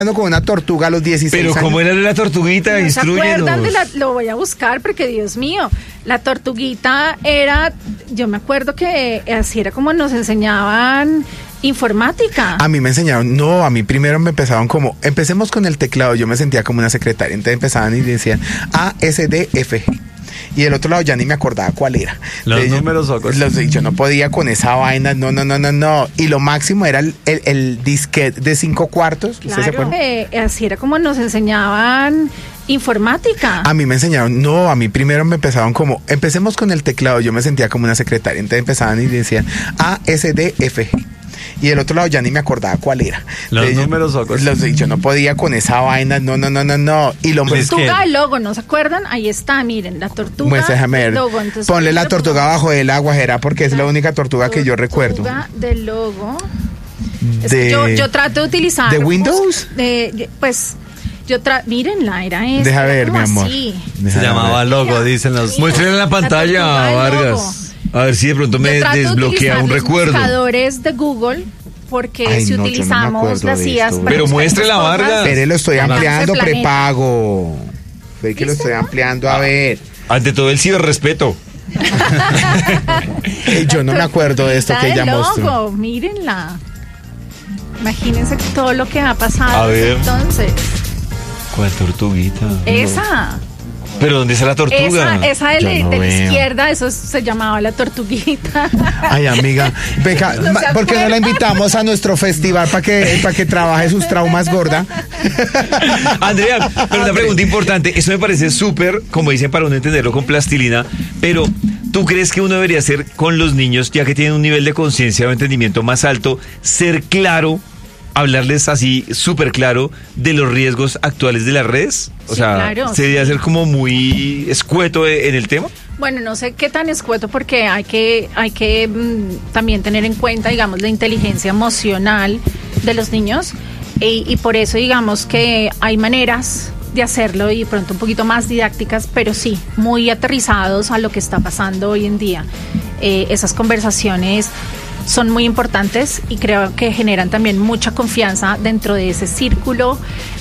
con una tortuga a los 16 Pero años. ¿cómo era la tortuguita? ¿No se acuerdan Instrúyenos. lo voy a buscar porque Dios mío, la tortuguita era, yo me acuerdo que así era como nos enseñaban informática. A mí me enseñaron, no, a mí primero me empezaron como, empecemos con el teclado, yo me sentía como una secretaria, entonces empezaban y decían A, S, D, F, G. Y el otro lado ya ni me acordaba cuál era. Los números o cosas. Yo no podía con esa vaina, no. Y lo máximo era el disquete de 5 cuartos. ¿Ustedes se acuerdan? Así era como nos enseñaban informática. A mí me enseñaron, no, a mí primero me empezaron como, empecemos con el teclado, yo me sentía como una secretaria, entonces empezaban y decían A, S, D, F, G. Y el otro lado ya ni me acordaba cuál era. Los números o cosas. Yo no podía con esa vaina, no. Y lo tortuga, el logo, ¿no se acuerdan? Ahí está, miren, la tortuga. Muestra, déjame ver. Logo. Entonces, ponle la tortuga bajo el agua, Jera, porque es la única tortuga que yo recuerdo. Tortuga del logo. Es que yo trato de utilizar. ¿De Windows? Mírenla, era esta. Deja ver, mi amor. Se llamaba logo, dicen los. Muéstrenle en la pantalla, tortuga del Vargas. logo. A ver si de pronto me Yo trato de desbloquea un utilizar recuerdo. Los buscadores de Google, porque Ay, si no, yo no me utilizamos acuerdo las de IAs esto. para Pero buscar muéstrela, estas cosas, Vargas. Pero lo estoy dañamos el ampliando, planeta. prepago. Ve que lo estoy ampliando, a ver. Ante todo el ciberrespeto. Yo no me acuerdo de esto que Está ella el mostró. logo, mírenla. Imagínense todo lo que ha pasado A ver. entonces. ¿Cuál tortuguita? Esa. ¿Pero dónde está la tortuga? Esa de, Yo la- no de la veo. izquierda, eso se llamaba la tortuguita. Ay, amiga, venga, ¿No se ¿por qué no la acuerdan? invitamos a nuestro festival para que trabaje sus traumas, gorda? Andrea, pero una pregunta importante. Eso me parece súper, como dicen, para uno entenderlo con plastilina, pero ¿tú crees que uno debería hacer con los niños, ya que tienen un nivel de conciencia o entendimiento más alto, ser claro, hablarles así súper claro de los riesgos actuales de las redes? O Sí, sea, claro, ¿se debería sí. ser como muy escueto en el tema? Bueno, no sé qué tan escueto porque hay que también tener en cuenta, digamos, la inteligencia emocional de los niños y por eso, digamos, que hay maneras de hacerlo y pronto un poquito más didácticas, pero sí, muy aterrizados a lo que está pasando hoy en día. Esas conversaciones son muy importantes y creo que generan también mucha confianza dentro de ese círculo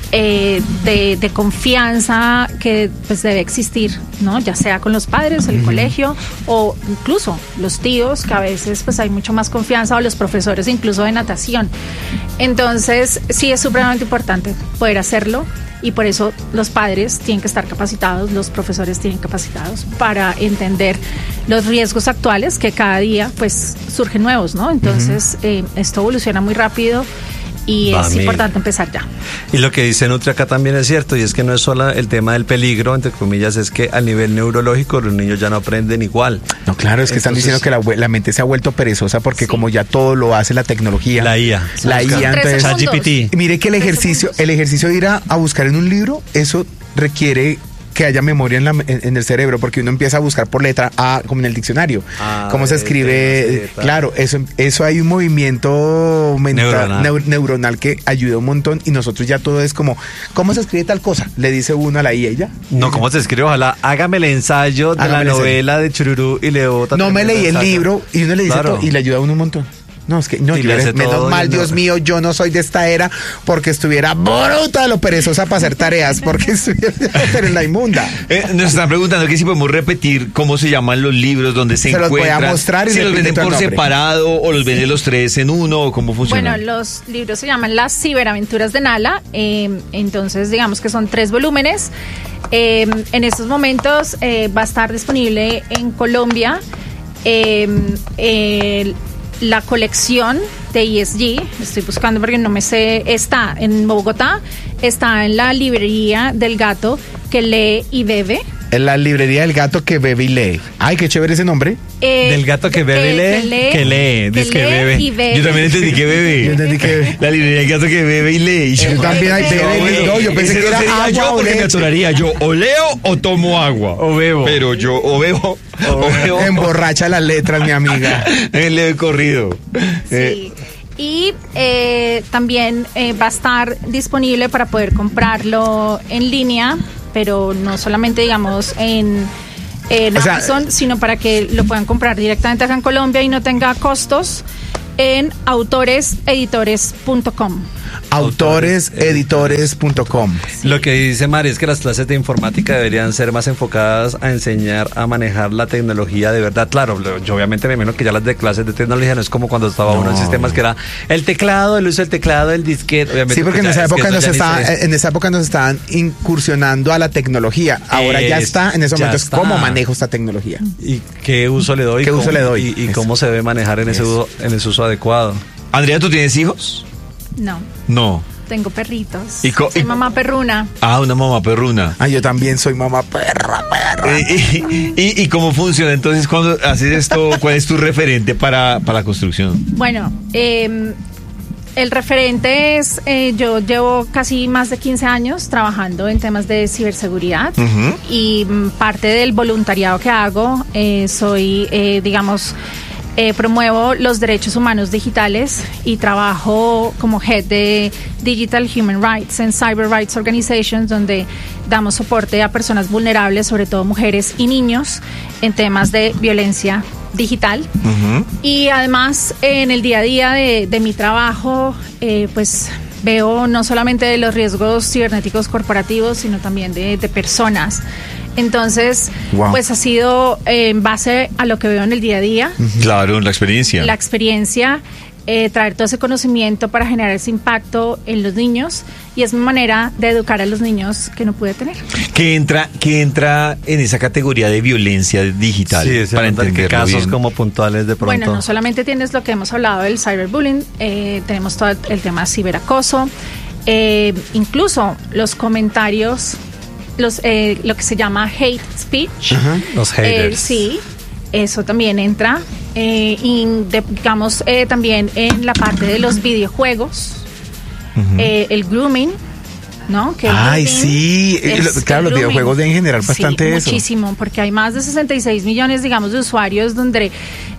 de confianza que pues debe existir, ¿no? Ya sea con los padres, el colegio o incluso los tíos, que a veces pues hay mucho más confianza, o los profesores incluso de natación. Entonces sí es supremamente importante poder hacerlo y por eso los padres tienen que estar capacitados, los profesores tienen capacitados para entender los riesgos actuales que cada día pues surgen nuevos, ¿no? Entonces esto evoluciona muy rápido y es importante empezar ya. Y lo que dice Nutria acá también es cierto, y es que no es solo el tema del peligro, entre comillas, es que a nivel neurológico los niños ya no aprenden igual. No, claro, es que están Entonces, diciendo que la mente se ha vuelto perezosa porque Sí. como ya todo lo hace la tecnología. La IA. La Son IA, 13 entonces... segundos. ChatGPT. Y mire que el 13 ejercicio segundos. de ir a buscar en un libro, eso requiere que haya memoria en el cerebro, porque uno empieza a buscar por letra A, como en el diccionario. Cómo se escribe. Claro, eso hay un movimiento mental, neuronal que ayuda un montón, y nosotros ya todo es como, ¿cómo se escribe tal cosa? Le dice uno a la IA y ya. No, ¿cómo se escribe? Ojalá hágame el ensayo de Hágame la el novela de Chururú y le bota. No me leí el ensayo. libro y uno le dice Claro. todo y le ayuda a uno un montón. No, es que no, Y le hace menos todo mal, y no- Dios mío, yo no soy de esta era porque estuviera bruta de lo perezosa para hacer tareas, porque estuviera pero en la inmunda. Nos están preguntando que si podemos repetir cómo se llaman los libros, donde se los voy a encuentran. mostrar y si los repite venden todo el por nombre. separado o los venden los tres en uno, o cómo funciona. Bueno, los libros se llaman Las Ciberaventuras de Nala, entonces digamos que son 3 volúmenes. En estos momentos va a estar disponible en Colombia la colección de ESG, estoy buscando porque no me sé, está en Bogotá, está en la librería del gato que lee y bebe. En la librería del gato que bebe y lee. Ay, qué chévere ese nombre. Del gato que bebe y lee, que lee, dice que bebe. y bebe. Yo también entendí que Yo bebe. entendí que La librería del gato que bebe y lee. yo también hay bebe. No, yo pensé Ese que no era sería agua yo, o porque me leche. atoraría. Yo o leo o tomo agua. O bebo. Pero yo o bebo o bebo. Emborracha las letras, mi amiga. Leo de corrido. Sí. Y también va a estar disponible para poder comprarlo en línea, pero no solamente, digamos, en O sea, Amazon, sino para que lo puedan comprar directamente acá en Colombia y no tenga costos en autoreseditores.com. autoreseditores.com. Lo que dice Mari es que las clases de informática deberían ser más enfocadas a enseñar a manejar la tecnología de verdad. Claro, yo obviamente me imagino que ya las de clases de tecnología no es como cuando estaba uno en sistemas que era el teclado, el uso del teclado, el disquete. Obviamente, sí, porque en esa época nos estaban incursionando a la tecnología. Ahora ya está, en ese momento es cómo manejo esta tecnología. ¿Y qué uso le doy? Y cómo se debe manejar en ese uso adecuado. Andrea, ¿tú tienes hijos? No. Tengo perritos. Soy mamá perruna. Una mamá perruna. Yo también soy mamá perra. ¿Y cómo funciona? Entonces, cuando haces esto, ¿cuál es tu referente para la construcción? Bueno, el referente es, yo llevo casi más de 15 años trabajando en temas de ciberseguridad y parte del voluntariado que hago, soy, promuevo los derechos humanos digitales y trabajo como head de Digital Human Rights and Cyber Rights Organizations, donde damos soporte a personas vulnerables, sobre todo mujeres y niños, en temas de violencia digital. Y además, en el día a día de mi trabajo, pues veo no solamente los riesgos cibernéticos corporativos, sino también de personas. Entonces, pues ha sido en base a lo que veo en el día a día. Claro, la experiencia. Traer todo ese conocimiento para generar ese impacto en los niños, y es mi manera de educar a los niños que no pude tener. ¿Qué entra en esa categoría de violencia digital? Sí, para entender casos bien, como puntuales de pronto. Bueno, no solamente tienes lo que hemos hablado del cyberbullying, tenemos todo el tema ciberacoso, incluso los comentarios, lo que se llama hate speech. Los haters. Sí, eso también entra. También en la parte de los videojuegos, el grooming, ¿no? Sí, claro, los videojuegos deben generar bastante eso. Muchísimo, porque hay más de 66 millones, de usuarios donde,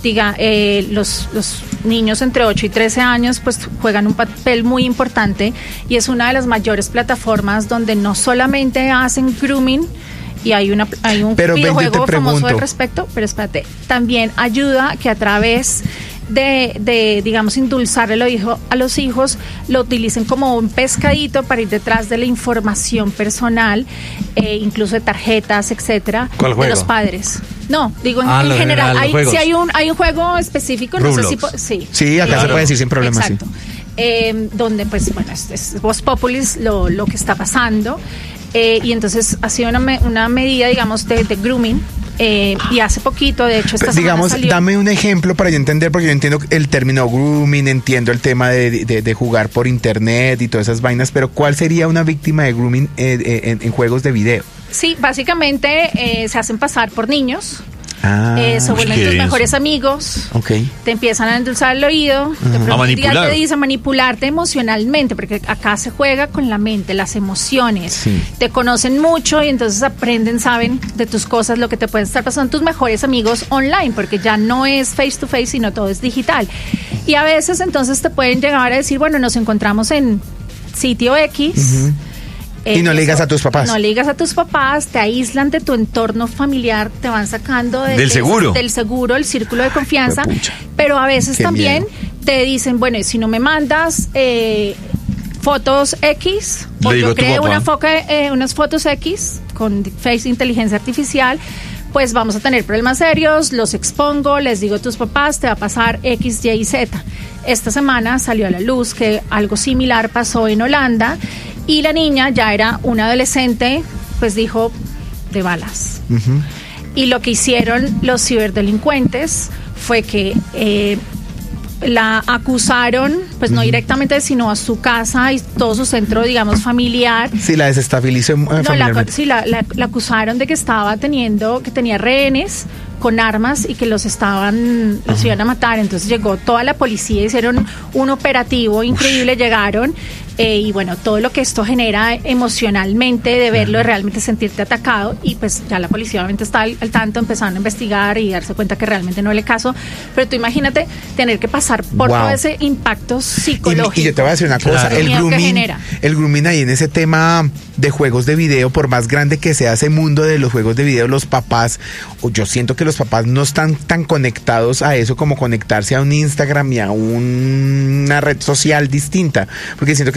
los niños entre 8 y 13 años, pues juegan un papel muy importante, y es una de las mayores plataformas donde no solamente hacen grooming, y hay un videojuego famoso al respecto, pero espérate, también ayuda que a través de endulzarle a los hijos, lo utilicen como un pescadito para ir detrás de la información personal, incluso de tarjetas, etcétera, de los padres. No, digo en general, hay un juego específico, Roblox. No sé si sí, acá se puede decir sin problema. Exacto. Sí. Donde pues bueno, es Vox Populis lo que está pasando. Y entonces ha sido una medida, de grooming, y hace poquito, de hecho, esta semana salió. Dame un ejemplo para yo entender, porque yo entiendo el término grooming, entiendo el tema de jugar por internet y todas esas vainas, pero ¿cuál sería una víctima de grooming en juegos de video? Sí, básicamente se hacen pasar por niños. Se vuelven tus mejores amigos, te empiezan a endulzar el oído, te dicen manipularte emocionalmente, porque acá se juega con la mente, las emociones, te conocen mucho y entonces saben de tus cosas, lo que te pueden estar pasando tus mejores amigos online, porque ya no es face to face, sino todo es digital. Y a veces entonces te pueden llegar a decir, bueno, nos encontramos en sitio X. Y no le digas a tus papás. No le digas a tus papás, te aíslan de tu entorno familiar, te van sacando del seguro, el círculo de confianza. Pero a veces también te dicen, bueno, si no me mandas fotos X, o yo creo unas fotos X con Face Inteligencia Artificial, pues vamos a tener problemas serios, los expongo, les digo a tus papás, te va a pasar X, Y y Z. Esta semana salió a la luz que algo similar pasó en Holanda, y la niña ya era una adolescente, pues dijo, de balas. Y lo que hicieron los ciberdelincuentes fue que la acusaron, pues no directamente, sino a su casa y todo su centro, familiar. Sí, la desestabilizó familiarmente. La acusaron de que tenía rehenes con armas y que los iban a matar. Entonces llegó toda la policía, hicieron un operativo increíble, llegaron, y bueno, todo lo que esto genera emocionalmente, de verlo, de realmente sentirte atacado, y pues ya la policía obviamente está al tanto, empezaron a investigar y darse cuenta que realmente no era el caso. Pero tú imagínate tener que pasar por todo ese impacto psicológico. Y yo te voy a decir una cosa, el grooming ahí en ese tema de juegos de video, por más grande que sea ese mundo de los juegos de video, los papás, yo siento que los papás no están tan conectados a eso como conectarse a un Instagram y a una red social distinta, porque siento que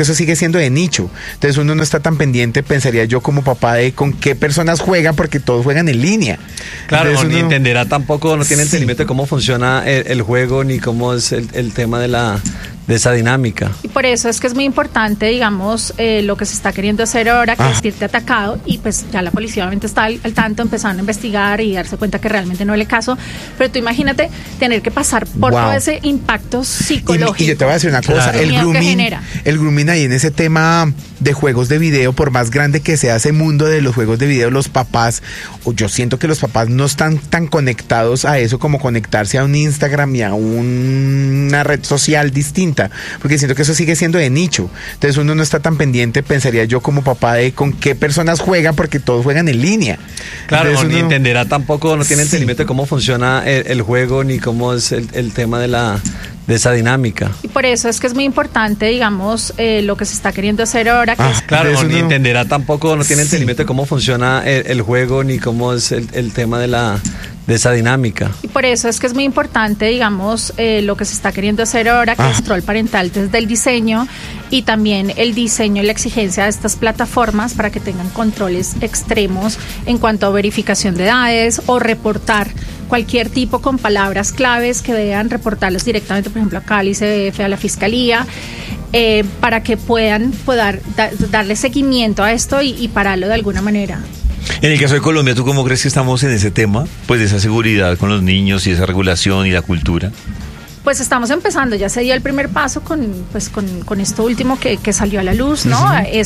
eso sigue siendo de nicho. Entonces uno no está tan pendiente, pensaría yo como papá, de con qué personas juegan, porque todos juegan en línea. Claro, Entonces ni uno entenderá tampoco, no tiene entendimiento de cómo funciona el juego, ni cómo es el tema de esa dinámica. Y por eso es que es muy importante, digamos, lo que se está queriendo hacer ahora, que es sentirte atacado, y pues ya la policía obviamente está al tanto, empezaron a investigar y darse cuenta que realmente no le caso, pero tú imagínate tener que pasar por todo ese impacto psicológico. Y yo te voy a decir una cosa, el grooming ahí en ese tema de juegos de video, por más grande que sea ese mundo de los juegos de video, los papás, yo siento que los papás no están tan conectados a eso como conectarse a un Instagram y a una red social distinta, porque siento que eso sigue siendo de nicho. Entonces uno no está tan pendiente, pensaría yo como papá, de con qué personas juegan, porque todos juegan en línea. Claro, Entonces ni uno entenderá tampoco, no tiene entendimiento de cómo funciona el juego, ni cómo es el tema de esa dinámica. Y por eso es que es muy importante, digamos, lo que se está queriendo hacer ahora. Que es claro, ni entenderá tampoco, no tiene entendimiento de cómo funciona el juego, ni cómo es el tema de esa dinámica. Y por eso es que es muy importante, digamos, lo que se está queriendo hacer ahora, que es control parental desde el diseño, y también el diseño y la exigencia de estas plataformas para que tengan controles extremos en cuanto a verificación de edades o reportar cualquier tipo con palabras claves, que deban reportarlos directamente, por ejemplo, acá al ICBF, a la Fiscalía, para que puedan darle seguimiento a esto y pararlo de alguna manera. En el caso de Colombia, ¿tú cómo crees que estamos en ese tema? Pues de esa seguridad con los niños y esa regulación y la cultura. Pues estamos empezando, ya se dio el primer paso con esto último que salió a la luz, ¿no?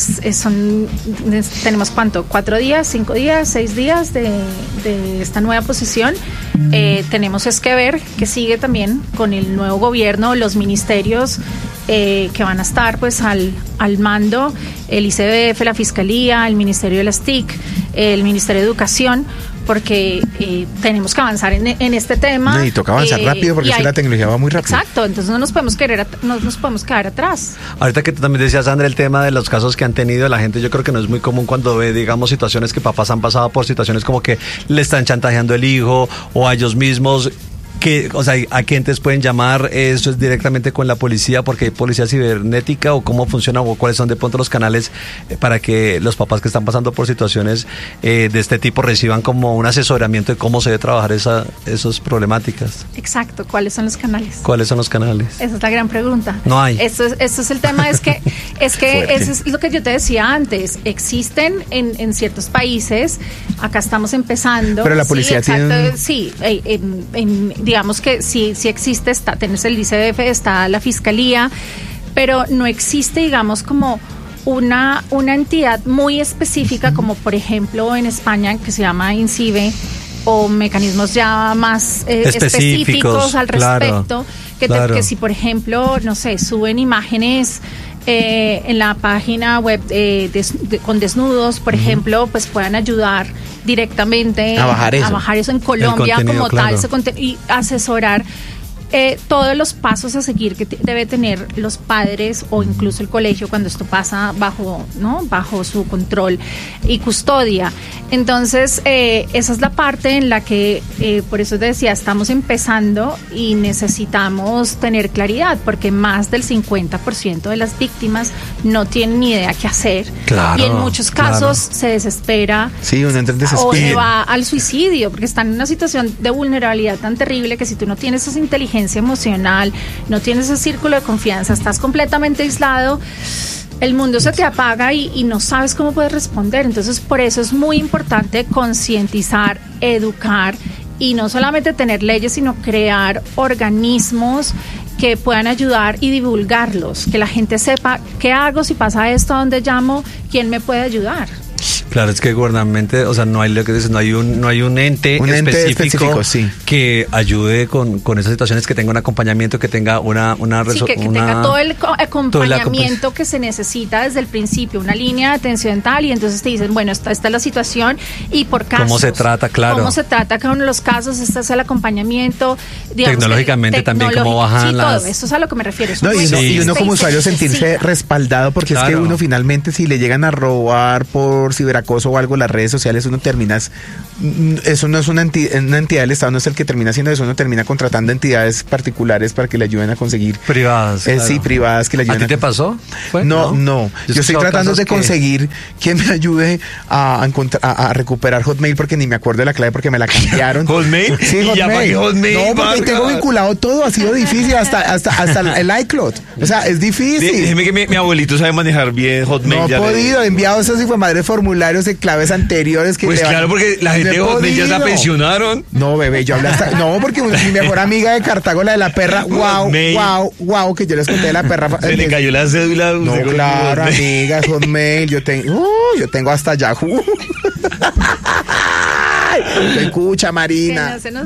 Tenemos ¿cuánto? 4 días, 5 días, 6 días de esta nueva posición. Tenemos es que ver que sigue también con el nuevo gobierno, los ministerios que van a estar pues al mando, el ICBF, la Fiscalía, el Ministerio de las TIC, el Ministerio de Educación, porque tenemos que avanzar en este tema. Y toca avanzar rápido, porque la tecnología va muy rápido. Exacto, entonces no nos podemos quedar atrás. Ahorita que tú también decías, Sandra, el tema de los casos que han tenido la gente, yo creo que no es muy común cuando ve, digamos, situaciones que papás han pasado por situaciones como que le están chantajeando el hijo o a ellos mismos. O sea, ¿a quién te pueden llamar? ¿Eso es directamente con la policía porque hay policía cibernética, o cómo funciona, o cuáles son de pronto los canales para que los papás que están pasando por situaciones de este tipo reciban como un asesoramiento de cómo se debe trabajar esas problemáticas? Exacto, ¿cuáles son los canales? ¿Cuáles son los canales? Esa es la gran pregunta. No hay. Esto es el tema, es que eso es lo que yo te decía antes. Existen en ciertos países, acá estamos empezando. Pero la policía tiene digamos que sí existe, tenés el ICBF, está la Fiscalía, pero no existe, digamos, como una entidad muy específica, como por ejemplo en España, que se llama INCIBE, o mecanismos ya más específicos al respecto, que si por ejemplo, no sé, suben imágenes en la página web con desnudos, por ejemplo, pues puedan ayudar directamente a bajar eso en Colombia como tal, y asesorar todos los pasos a seguir que debe tener los padres o incluso el colegio cuando esto pasa bajo su control y custodia. Entonces, esa es la parte en la que, por eso te decía, estamos empezando y necesitamos tener claridad, porque más del 50% de las víctimas no tienen ni idea qué hacer. Claro, y en muchos casos se desespera. Sí, uno entra en desespero. O se va al suicidio, porque están en una situación de vulnerabilidad tan terrible que si tú no tienes esa inteligencia emocional, no tienes ese círculo de confianza, estás completamente aislado, el mundo se te apaga y no sabes cómo puedes responder. Entonces, por eso es muy importante concientizar, educar, y no solamente tener leyes, sino crear organismos que puedan ayudar y divulgarlos, que la gente sepa qué hago si pasa esto, a dónde llamo, quién me puede ayudar. Claro, es que gubernamentalmente, o sea, no hay lo que dices, no hay un ente específico sí, que ayude con esas situaciones, que tenga un acompañamiento, que tenga que tenga todo el acompañamiento que se necesita desde el principio, una línea de atención tal, y entonces te dicen, bueno, esta es la situación y por casos. ¿Cómo se trata? Claro. ¿Cómo se trata cada uno de los casos? Este es el acompañamiento. Digamos, tecnológicamente también, cómo bajan todo, eso es a lo que me refiero. Y uno como usuario sentirse respaldado, porque claro, es que uno finalmente, si le llegan a robar por ciberacoso acoso o algo, las redes sociales, uno termina, eso no es una entidad del Estado, no es el que termina haciendo eso, uno termina contratando entidades particulares para que le ayuden a conseguir. Privadas. Claro. Sí, privadas que le ayuden. ¿A ti te pasó? No. Yo estoy tratando de conseguir quien me ayude a recuperar Hotmail, porque ni me acuerdo de la clave porque me la cambiaron. ¿Hotmail? Sí, Hotmail. No, porque tengo vinculado todo, ha sido difícil hasta el iCloud. O sea, es difícil. Déjeme que mi abuelito sabe manejar bien Hotmail. No he podido, he enviado esos madres formularios de claves anteriores que pues claro, porque la gente de Hotmail ya la pensionaron. No, bebé, yo hablé no, porque mi mejor amiga de Cartago, la de la perra, wow, que yo les conté de la perra. Se le cayó la cédula. No, claro, amiga, Hotmail, yo tengo hasta Yahoo. Te escucha, Marina.